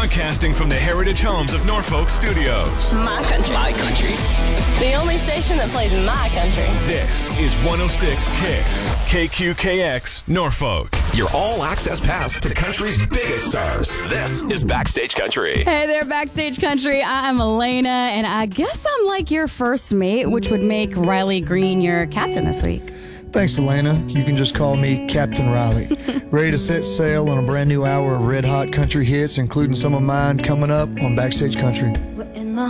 Broadcasting from the Heritage Homes of Norfolk Studios. My country. My country. The only station that plays my country. This is 106 Kicks. KQKX, Norfolk. Your all-access pass to country's biggest stars. This is Backstage Country. Hey there, Backstage Country. I'm Elena, and I guess I'm like your first mate, which would make Riley Green your captain this week. Thanks, Elena. You can just call me Captain Riley. Ready to set sail on a brand new hour of red-hot country hits, including some of mine coming up on Backstage Country.